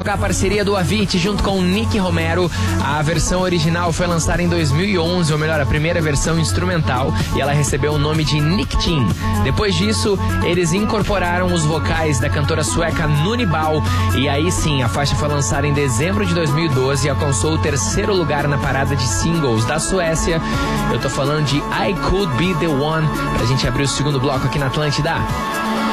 tocar a parceria do Avicii junto com o Nick Romero. A versão original foi lançada em 2011, ou melhor, a primeira versão instrumental, e ela recebeu o nome de Nick Team. Depois disso, eles incorporaram os vocais da cantora sueca Nuni Bau, e aí sim, a faixa foi lançada em dezembro de 2012 e alcançou o terceiro lugar na parada de singles da Suécia. Eu tô falando de I Could Be The One, pra gente abrir o segundo bloco aqui na Atlântida.